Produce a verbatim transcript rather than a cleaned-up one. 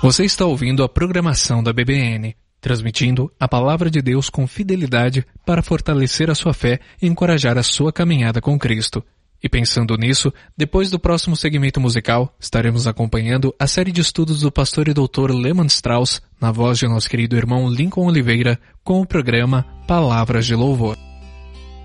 Você está ouvindo a programação da B B N, transmitindo a Palavra de Deus com fidelidade para fortalecer a sua fé e encorajar a sua caminhada com Cristo. E pensando nisso, depois do próximo segmento musical, estaremos acompanhando a série de estudos do pastor e doutor Lehman Strauss, na voz de nosso querido irmão Lincoln Oliveira, com o programa Palavras de Louvor.